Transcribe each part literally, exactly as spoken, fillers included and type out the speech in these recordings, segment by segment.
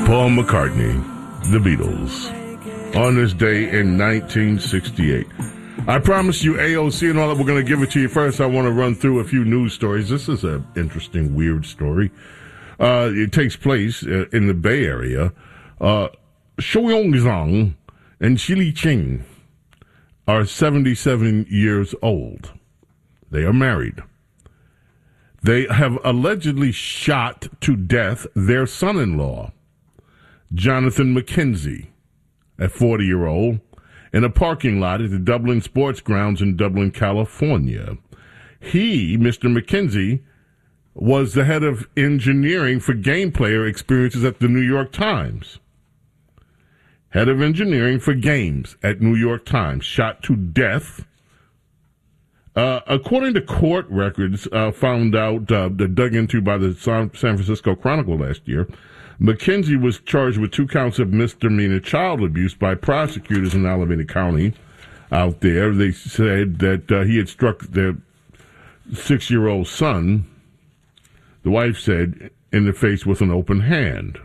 Paul McCartney, The Beatles, on this day in nineteen sixty-eight. I promised you A O C and all that. We're going to give it to you first. I want to run through a few news stories. This is an interesting, weird story. Uh, it takes place uh, in the Bay Area. Uh, Shou Yongzhang and Shili Qing are seventy-seven years old. They are married. They have allegedly shot to death their son-in-law, Jonathan McKenzie, a forty-year-old, in a parking lot at the Dublin Sports Grounds in Dublin, California. He, Mister McKenzie, was the head of engineering for game player experiences at the New York Times. Head of engineering for games at New York Times, shot to death. Uh, according to court records uh, found out, uh, dug into by the San Francisco Chronicle last year, McKenzie was charged with two counts of misdemeanor child abuse by prosecutors in Alameda County out there. They said that uh, he had struck their six-year-old son, the wife said, in the face with an open hand.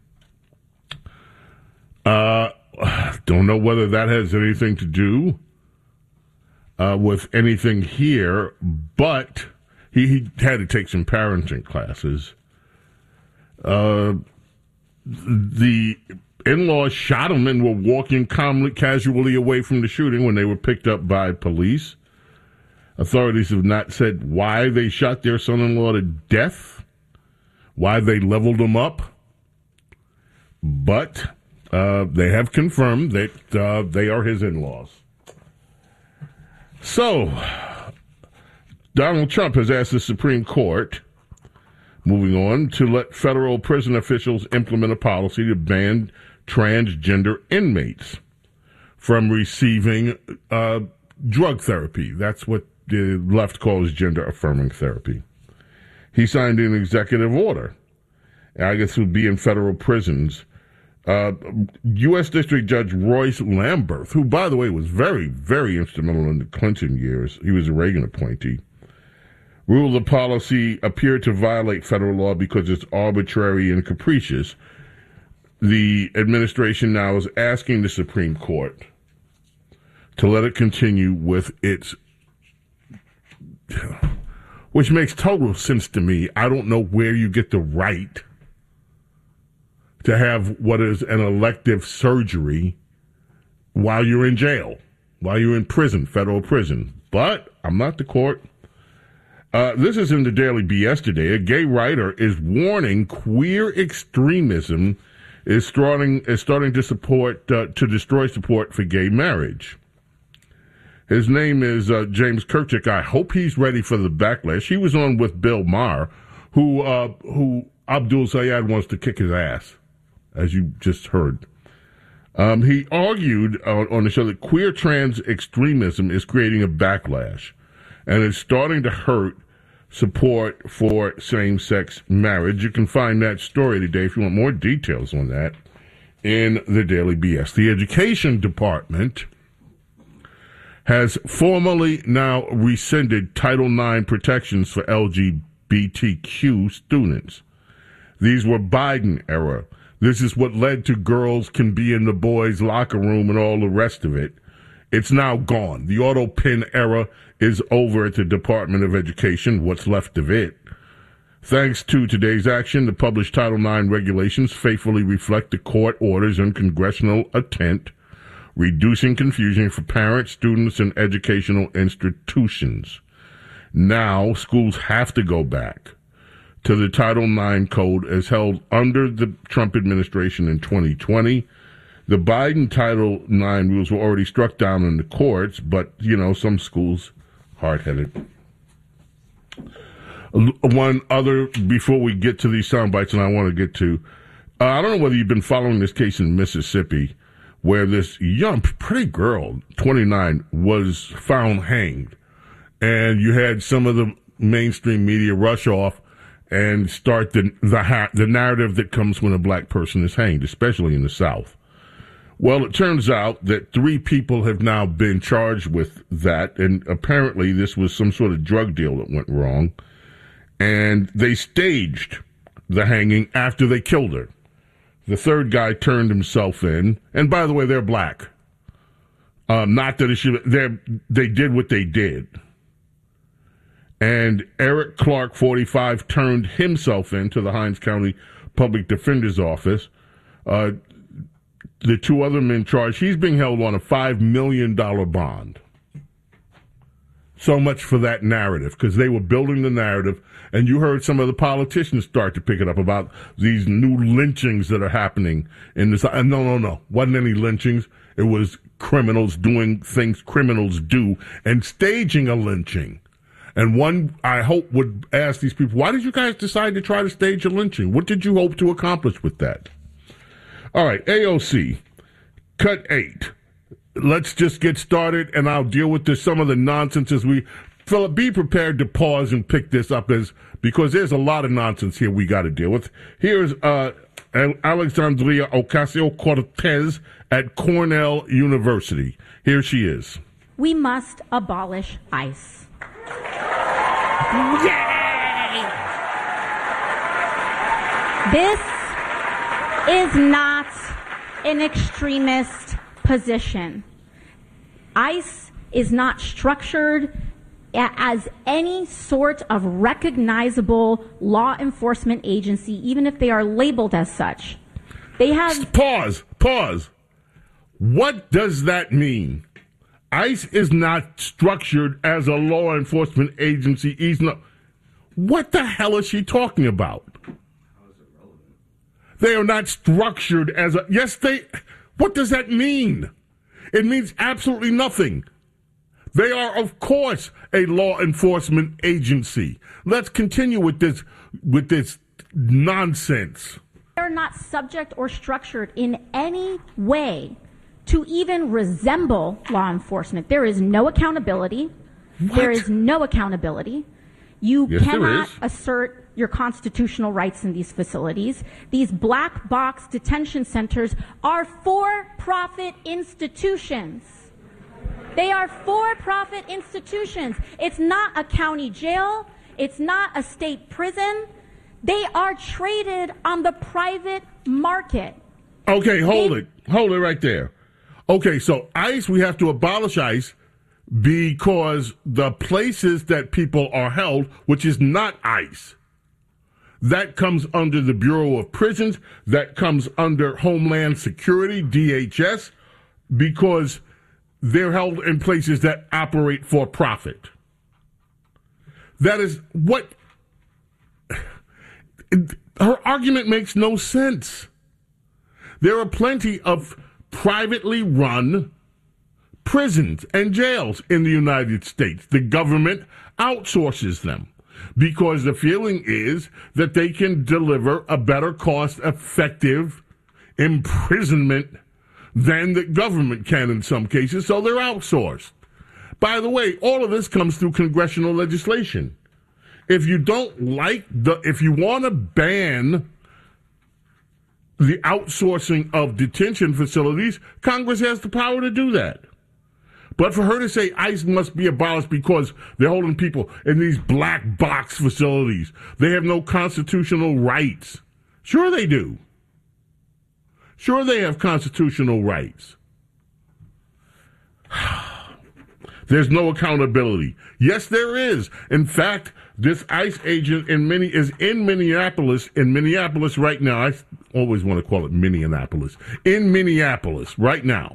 Uh, don't know whether that has anything to do uh, with anything here, but he, he had to take some parenting classes. Uh, the in-laws shot him and were walking calmly, casually away from the shooting when they were picked up by police. Authorities have not said why they shot their son-in-law to death, why they leveled him up, but uh, they have confirmed that uh, they are his in-laws. So, Donald Trump has asked the Supreme Court, moving on, to let federal prison officials implement a policy to ban transgender inmates from receiving uh, drug therapy. That's what the left calls gender-affirming therapy. He signed an executive order. I guess it would be in federal prisons. Uh, U S. District Judge Royce Lamberth, who, by the way, was very, very instrumental in the Clinton years. He was a Reagan appointee. Ruled the policy appeared to violate federal law because it's arbitrary and capricious. The administration now is asking the Supreme Court to let it continue with its, which makes total sense to me. I don't know where you get the right to have what is an elective surgery while you're in jail, while you're in prison, federal prison. But I'm not the court. Uh, this is in the Daily B S today. A gay writer is warning queer extremism is starting is starting to support uh, to destroy support for gay marriage. His name is uh, James Kirchick. I hope he's ready for the backlash. He was on with Bill Maher, who uh, who Abdul Sayed wants to kick his ass, as you just heard. Um, he argued uh, on the show that queer trans extremism is creating a backlash, and it's starting to hurt support for same-sex marriage. You can find that story today if you want more details on that in the Daily B S. The Education Department has formally now rescinded Title nine protections for L G B T Q students. These were Biden era. This is what led to girls can be in the boys' locker room and all the rest of it. It's now gone. The auto pin era is over at the Department of Education, what's left of it. Thanks to today's action, the published Title nine regulations faithfully reflect the court orders and congressional intent, reducing confusion for parents, students, and educational institutions. Now, schools have to go back to the Title nine code as held under the Trump administration in twenty twenty. The Biden Title nine rules were already struck down in the courts, but, you know, some schools, hard-headed. One other, before we get to these sound bites, and I want to get to, uh, I don't know whether you've been following this case in Mississippi, where this young, pretty girl, twenty-nine, was found hanged. And you had some of the mainstream media rush off and start the, the, ha- the narrative that comes when a black person is hanged, especially in the South. Well, it turns out that three people have now been charged with that, and apparently this was some sort of drug deal that went wrong, and they staged the hanging after they killed her. The third guy turned himself in. And by the way, they're black. Um, not that it should, they they did what they did. And Eric Clark, forty-five, turned himself in to the Hinds County Public Defender's Office. Uh, the two other men charged, he's being held on a five million dollars bond. So much for that narrative, because they were building the narrative, and you heard some of the politicians start to pick it up about these new lynchings that are happening in this. And no, no, no. Wasn't any lynchings. It was criminals doing things criminals do and staging a lynching. And one, I hope, would ask these people, why did you guys decide to try to stage a lynching? What did you hope to accomplish with that? All right, A O C, cut eight. Let's just get started, and I'll deal with this, some of the nonsense as we... Philip, be prepared to pause and pick this up, as because there's a lot of nonsense here we got to deal with. Here's uh, Alexandria Ocasio-Cortez at Cornell University. Here she is. We must abolish ICE. Yay! This is not an extremist position. ICE is not structured as any sort of recognizable law enforcement agency, even if they are labeled as such. They have... Pause, pause. What does that mean? ICE is not structured as a law enforcement agency. He's not... What the hell is she talking about? How is it relevant? They are not structured as a... Yes, they... What does that mean? It means absolutely nothing. They are, of course, a law enforcement agency. Let's continue with this with this nonsense. They're not subject or structured in any way to even resemble law enforcement. There is no accountability. What? There is no accountability. You yes, cannot assert your constitutional rights in these facilities. These black box detention centers are for-profit institutions. They are for-profit institutions. It's not a county jail. It's not a state prison. They are traded on the private market. Okay, hold they- it. Hold it right there. Okay, so ICE, we have to abolish ICE because the places that people are held, which is not ICE, that comes under the Bureau of Prisons, that comes under Homeland Security, D H S, because they're held in places that operate for profit. That is what... Her argument makes no sense. There are plenty of privately run prisons and jails in the United States. The government outsources them because the feeling is that they can deliver a better cost-effective imprisonment than the government can in some cases, so they're outsourced. By the way, all of this comes through congressional legislation. If you don't like the, if you want to ban the outsourcing of detention facilities, Congress has the power to do that. But for her to say ICE must be abolished because they're holding people in these black box facilities, they have no constitutional rights. Sure they do. Sure they have constitutional rights. There's no accountability. Yes, there is. In fact, this ICE agent in many is in Minneapolis, in Minneapolis right now. I always want to call it Minneapolis. In Minneapolis right now,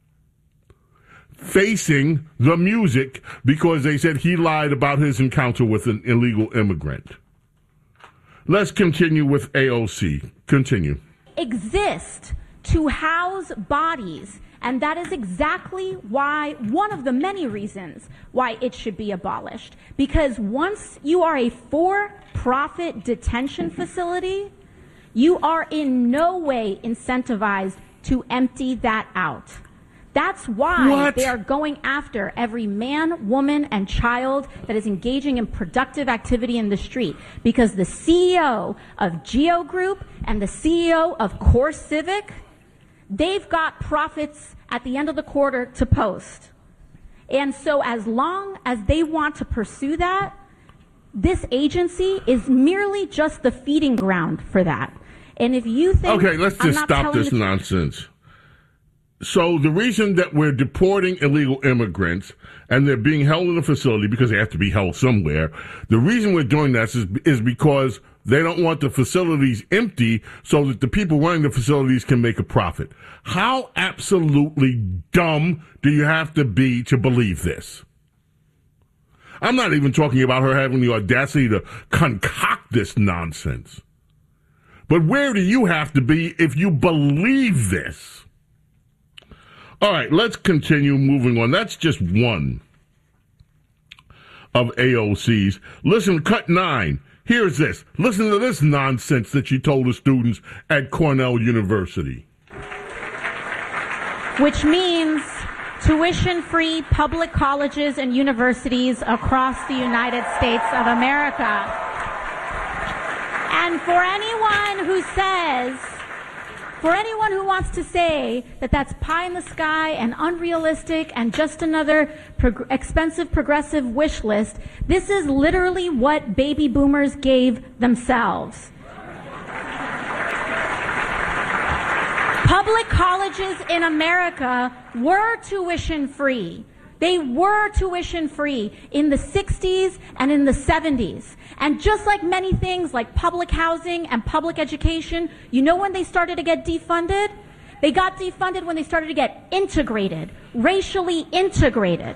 facing the music because they said he lied about his encounter with an illegal immigrant. Let's continue with A O C. Continue. Exist to house bodies, and that is exactly why, one of the many reasons why it should be abolished. Because once you are a for-profit detention facility, you are in no way incentivized to empty that out. That's why What? they are going after every man, woman, and child that is engaging in productive activity in the street. Because the C E O of Geo Group and the C E O of Core Civic, they've got profits at the end of the quarter to post. And so as long as they want to pursue that, this agency is merely just the feeding ground for that. And if you think... Okay, let's just stop this nonsense. So the reason that we're deporting illegal immigrants and they're being held in a facility because they have to be held somewhere, the reason we're doing that is, is because they don't want the facilities empty so that the people running the facilities can make a profit. How absolutely dumb do you have to be to believe this? I'm not even talking about her having the audacity to concoct this nonsense. But where do you have to be if you believe this? All right, let's continue moving on. That's just one of A O C's. Listen, cut nine. Here's this. Listen to this nonsense that she told the students at Cornell University. Which means tuition-free public colleges and universities across the United States of America. And for anyone who says... For anyone who wants to say that that's pie in the sky and unrealistic and just another prog- expensive progressive wish list, this is literally what baby boomers gave themselves. Public colleges in America were tuition free. They were tuition free in the sixties and in the seventies. And just like many things like public housing and public education, you know when they started to get defunded? They got defunded when they started to get integrated, racially integrated.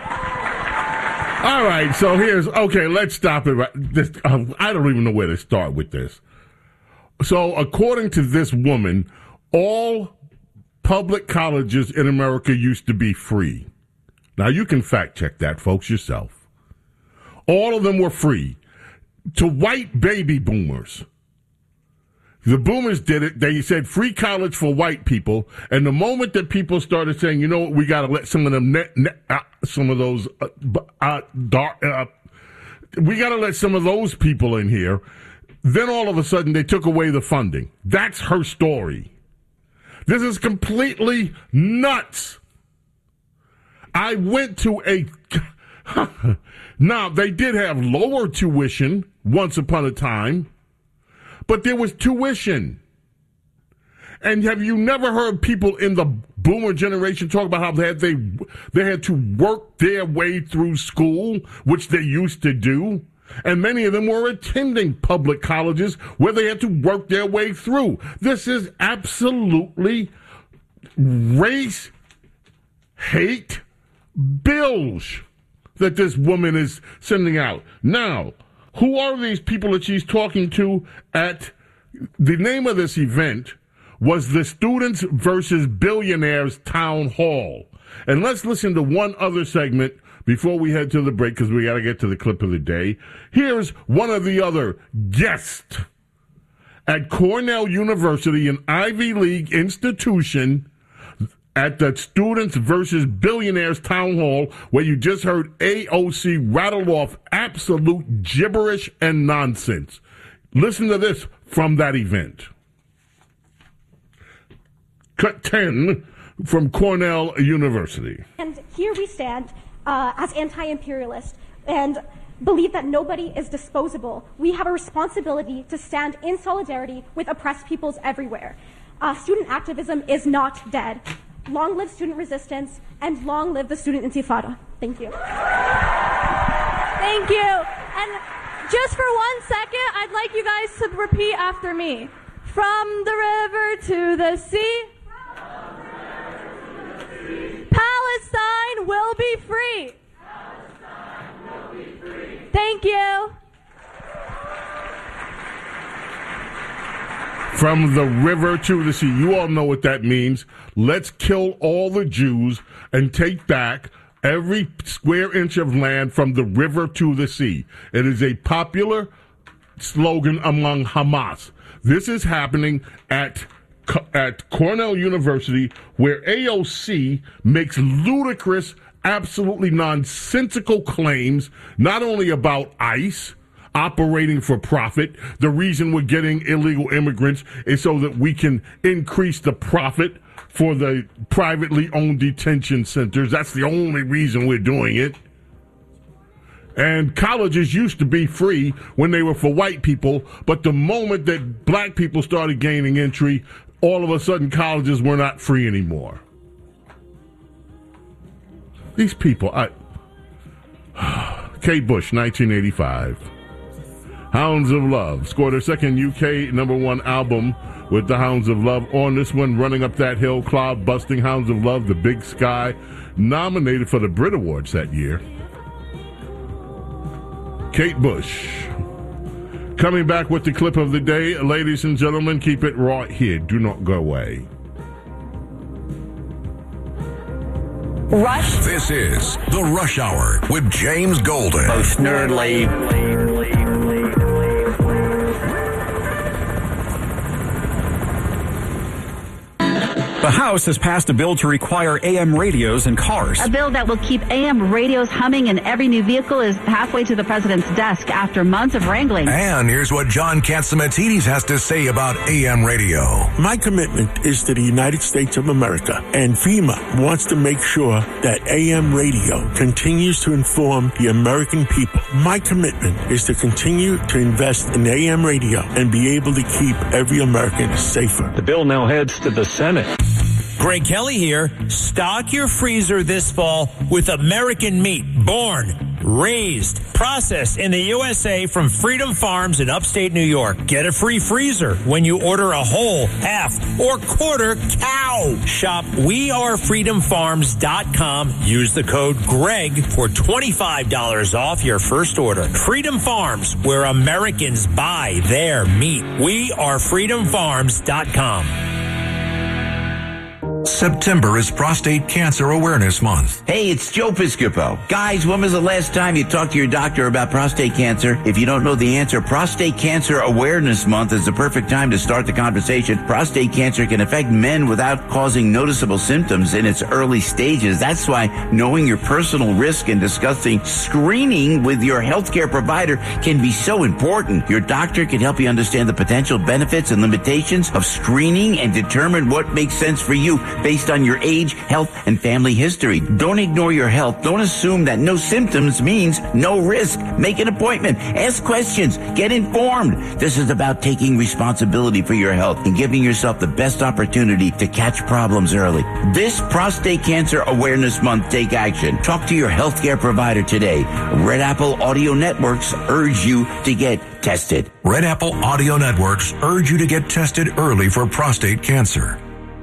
All right, so here's, okay, let's stop it. Right, this, uh, I don't even know where to start with this. So according to this woman, all public colleges in America used to be free. Now, you can fact check that, folks, yourself. All of them were free to white baby boomers. The boomers did it. They said free college for white people. And the moment that people started saying, you know what, we got to let some of them, net, net, uh, some of those, uh, uh, dark, uh, we got to let some of those people in here. Then all of a sudden they took away the funding. That's her story. This is completely nuts. I went to a, now they did have lower tuition once upon a time, but there was tuition. And have you never heard people in the boomer generation talk about how they had, they, they had to work their way through school, which they used to do? And many of them were attending public colleges where they had to work their way through. This is absolutely race hate bilge that this woman is sending out. Now, who are these people that she's talking to at the name of this event was the Students versus Billionaires Town Hall. And let's listen to one other segment before we head to the break because we got to get to the clip of the day. Here's one of the other guests at Cornell University, an Ivy League institution, at the Students versus Billionaires Town Hall, where you just heard A O C rattle off absolute gibberish and nonsense. Listen to this from that event. Cut ten from Cornell University. And here we stand uh, as anti-imperialists and believe that nobody is disposable. We have a responsibility to stand in solidarity with oppressed peoples everywhere. Uh, student activism is not dead. Long live student resistance, and long live the student intifada. Thank you. Thank you. And just for one second, I'd like you guys to repeat after me. From the river to the sea, From the river to the sea. Palestine will be free. Palestine will be free. Thank you. From the river to the sea. You all know what that means. Let's kill all the Jews and take back every square inch of land from the river to the sea. It is a popular slogan among Hamas. This is happening at at Cornell University, where A O C makes ludicrous, absolutely nonsensical claims, not only about ICE operating for profit. The reason we're getting illegal immigrants is so that we can increase the profit for the privately owned detention centers. That's the only reason we're doing it. And colleges used to be free when they were for white people, but the moment that black people started gaining entry, all of a sudden colleges were not free anymore. These people, I... Kate Bush, nineteen eighty-five. Hounds of Love scored her second U K number one album with the Hounds of Love. On this one, Running Up That Hill, Cloud Busting, Hounds of Love, The Big Sky, nominated for the Brit Awards that year. Kate Bush. Coming back with the clip of the day. Ladies and gentlemen, keep it right here. Do not go away. Rush. This is The Rush Hour with James Golden. Most nerdly. The House has passed a bill to require A M radios in cars. A bill that will keep A M radios humming in every new vehicle is halfway to the president's desk after months of wrangling. And here's what John Catsimatidis has to say about A M radio. My commitment is to the United States of America, and FEMA wants to make sure that A M radio continues to inform the American people. My commitment is to continue to invest in A M radio and be able to keep every American safer. The bill now heads to the Senate. Greg Kelly here. Stock your freezer this fall with American meat, born, raised, processed in the U S A from Freedom Farms in upstate New York. Get a free freezer when you order a whole, half, or quarter cow. Shop we are freedom farms dot com. Use the code GREG for twenty-five dollars off your first order. Freedom Farms, where Americans buy their meat. we are freedom farms dot com. September is Prostate Cancer Awareness Month. Hey, it's Joe Piscopo. Guys, when was the last time you talked to your doctor about prostate cancer? If you don't know the answer, Prostate Cancer Awareness Month is the perfect time to start the conversation. Prostate cancer can affect men without causing noticeable symptoms in its early stages. That's why knowing your personal risk and discussing screening with your healthcare provider can be so important. Your doctor can help you understand the potential benefits and limitations of screening and determine what makes sense for you based on your age, health, and family history. Don't ignore your health. Don't assume that no symptoms means no risk. Make an appointment. Ask questions. Get informed. This is about taking responsibility for your health and giving yourself the best opportunity to catch problems early. This Prostate Cancer Awareness Month, take action. Talk to your healthcare provider today. Red Apple Audio Networks urge you to get tested. Red Apple Audio Networks urge you to get tested early for prostate cancer.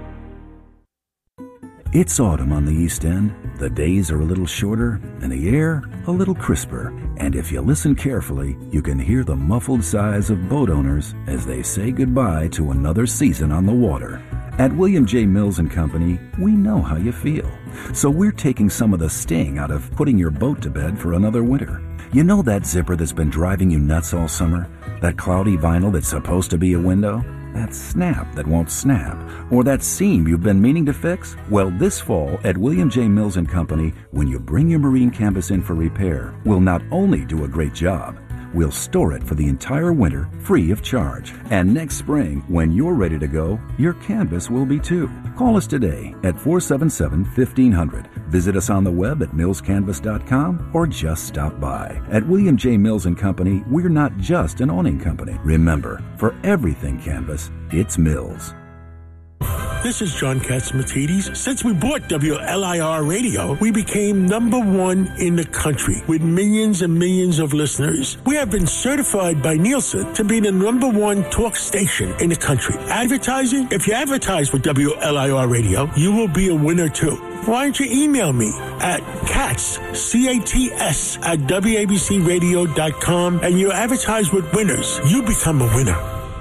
It's autumn on the East End. The days are a little shorter and the air a little crisper. And if you listen carefully, you can hear the muffled sighs of boat owners as they say goodbye to another season on the water. At William J. Mills and Company, we know how you feel. So we're taking some of the sting out of putting your boat to bed for another winter. You know that zipper that's been driving you nuts all summer? That cloudy vinyl that's supposed to be a window? That snap that won't snap? Or that seam you've been meaning to fix? Well, this fall at William J. Mills and Company, when you bring your marine canvas in for repair, we'll not only do a great job, we'll store it for the entire winter free of charge. And next spring, when you're ready to go, your canvas will be too. Call us today at four seven seven, fifteen hundred. Visit us on the web at mills canvas dot com or just stop by. At William J. Mills and Company, we're not just an awning company. Remember, for everything canvas, it's Mills. This is John Catsimatidis. Since we bought W L I R Radio, we became number one in the country with millions and millions of listeners. We have been certified by Nielsen to be the number one talk station in the country. Advertising? If you advertise with W L I R Radio, you will be a winner too. Why don't you email me at cats, C A T S, at W A B C radio dot com and you advertise with winners. You become a winner.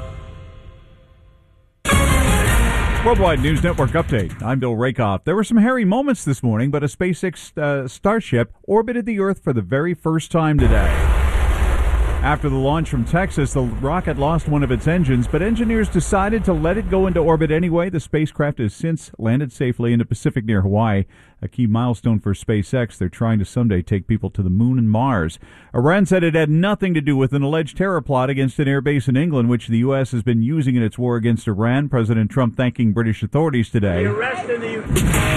Worldwide News Network update. I'm Bill Rakoff. There were some hairy moments this morning, but a SpaceX uh, Starship orbited the Earth for the very first time today. After the launch from Texas, the rocket lost one of its engines, but engineers decided to let it go into orbit anyway. The spacecraft has since landed safely in the Pacific near Hawaii, a key milestone for SpaceX. They're trying to someday take people to the moon and Mars. Iran said it had nothing to do with an alleged terror plot against an air base in England, which the U S has been using in its war against Iran. President Trump thanking British authorities today. The arrest in the